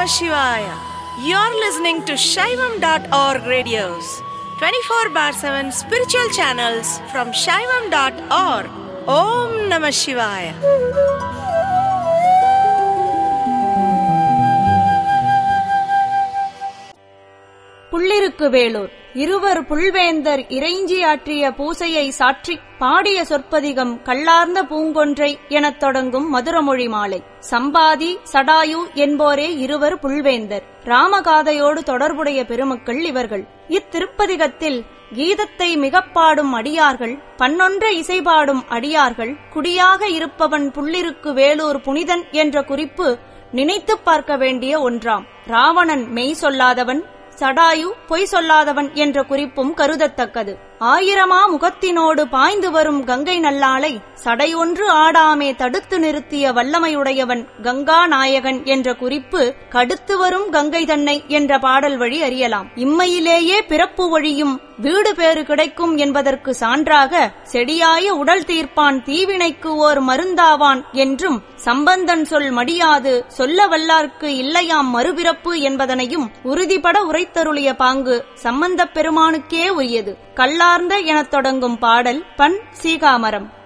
Shivaya. You're listening to Shaivam.org radios, 24/7 spiritual channels from Shaivam.org. Om Namah Shivaya. புள்ளிருக்கு Vellore இருவர் புல்வேந்தர் இறைஞ்சி ஆற்றிய பூசையை சாற்றி பாடிய சொற்பதிகம் கள்ளார்ந்த பூங்கொன்றை எனத் தொடங்கும் மதுரமொழி மாலை. சம்பாதி சடாயு என்போரே இருவர் புல்வேந்தர். ராமகாதையோடு தொடர்புடைய பெருமக்கள் இவர்கள். இத்திருப்பதிகத்தில் கீதத்தை மிகப்பாடும் அடியார்கள், பன்னொன்ற இசைபாடும் அடியார்கள், குடியாக இருப்பவன் புள்ளிருக்கு வேலூர் புனிதன் என்ற குறிப்பு நினைத்துப் பார்க்க வேண்டிய ஒன்றாம். ராவணன் மெய் சொல்லாதவன், சடாயு பொய் சொல்லாதவன் என்ற குறிப்பும் கருதத்தக்கது. ஆயிரமா முகத்தினோடு பாய்ந்து வரும் கங்கை நல்லாளை சடையொன்று ஆடாமே தடுத்து நிறுத்திய வல்லமையுடையவன் கங்கா நாயகன் என்ற குறிப்பு கடுத்து வரும் கங்கை தன்னை என்ற பாடல் வழி அறியலாம். இம்மையிலேயே பிறப்பு வழியும் வீடு பேறு கிடைக்கும் என்பதற்கு சான்றாக செடியாய உடல் தீர்ப்பான் தீவினைக்கு ஓர் மருந்தாவான் என்றும் சம்பந்தன் சொல் மடியாது சொல்ல வல்லார்க்கு இல்லையாம் மறுபிறப்பு என்பதனையும் உறுதிபட உரைத்தருளிய பாங்கு சம்பந்தப் பெருமானுக்கே உரியது. கள்ளார்ந்த எனத் தொடங்கும் பாடல் பண் சீகாமரம்.